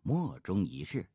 莫衷一是。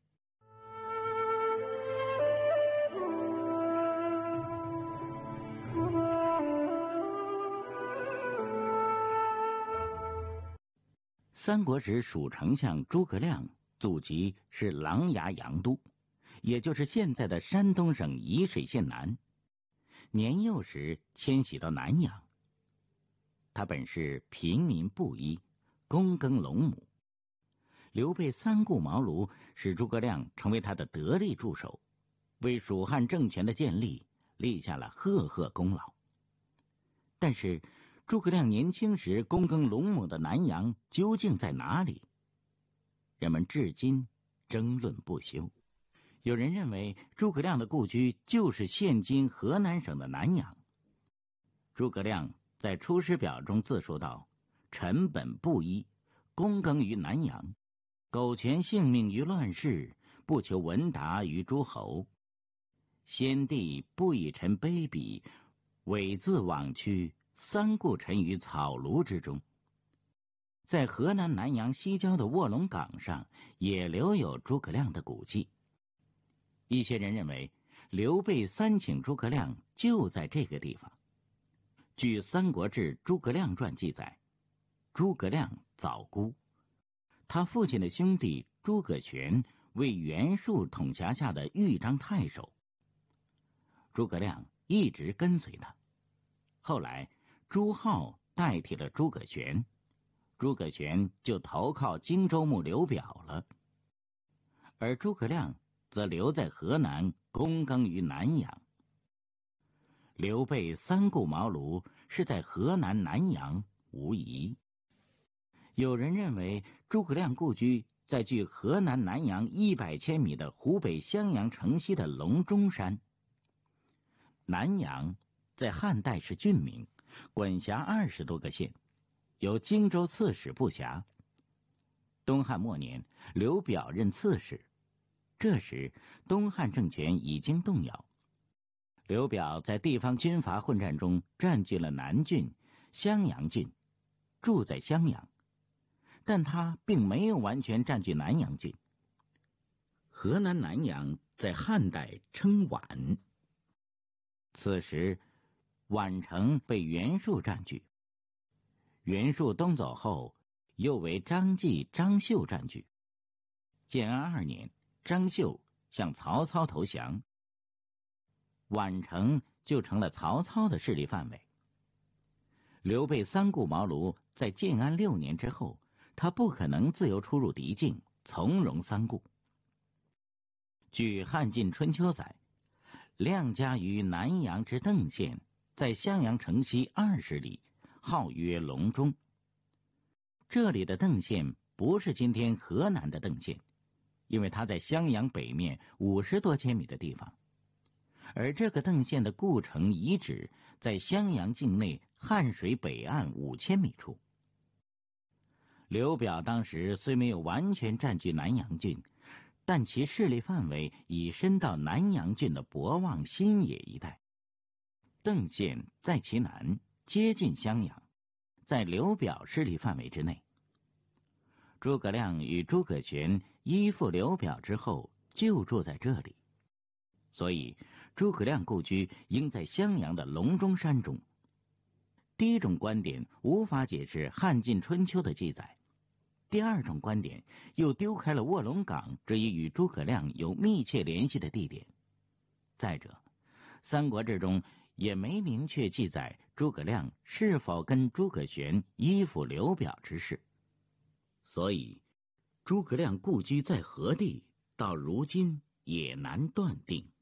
三国时蜀丞相诸葛亮祖籍是琅琊阳都，也就是现在的山东省沂水县南。年幼时迁徙到南阳。他本是平民布衣，躬耕陇亩。刘备三顾茅庐，使诸葛亮成为他的得力助手，为蜀汉政权的建立立下了赫赫功劳。但是诸葛亮年轻时躬耕陇亩的南阳究竟在哪里？人们至今争论不休。有人认为诸葛亮的故居就是现今河南省的南阳。诸葛亮在《出师表》中自述道：“臣本布衣，躬耕于南阳，苟全性命于乱世，不求闻达于诸侯。先帝不以臣卑鄙，猥自枉屈，三顾臣于草庐之中。”在河南南阳西郊的卧龙岗上也留有诸葛亮的古迹。一些人认为刘备三请诸葛亮就在这个地方。据《三国志·诸葛亮传》记载，诸葛亮早孤，他父亲的兄弟诸葛玄为袁术统辖下的豫章太守，诸葛亮一直跟随他。后来朱浩代替了诸葛玄，诸葛玄就投靠荆州牧刘表了，而诸葛亮则留在河南躬耕于南阳。刘备三顾茅庐是在河南南阳无疑。有人认为诸葛亮故居在距河南南阳100千米的湖北襄阳城西的隆中山。南阳在汉代是郡名，管辖20多个县，由荆州刺史部辖。东汉末年，刘表任刺史，这时东汉政权已经动摇。刘表在地方军阀混战中占据了南郡、襄阳郡，住在襄阳，但他并没有完全占据南阳郡。河南南阳在汉代称宛，此时宛城被袁术占据，袁术东走后又为张继、张绣占据。建安2年，张绣向曹操投降，宛城就成了曹操的势力范围。刘备三顾茅庐，在建安6年之后，他不可能自由出入敌境，从容三顾。据《汉晋春秋》载，亮家于南阳之邓县，在襄阳城西20里，号曰隆中。这里的邓县不是今天河南的邓县，因为它在襄阳北面50多千米的地方。而这个邓县的故城遗址在襄阳境内汉水北岸5000米处。刘表当时虽没有完全占据南阳郡，但其势力范围已伸到南阳郡的博望、新野一带。邓县在其南，接近襄阳，在刘表势力范围之内。诸葛亮与诸葛玄依附刘表之后，就住在这里。所以诸葛亮故居应在襄阳的隆中山中。第一种观点无法解释汉晋春秋的记载，第二种观点又丢开了卧龙岗这一与诸葛亮有密切联系的地点。再者，三国志中也没明确记载诸葛亮是否跟诸葛玄依附刘表之事，所以诸葛亮故居在何地，到如今也难断定。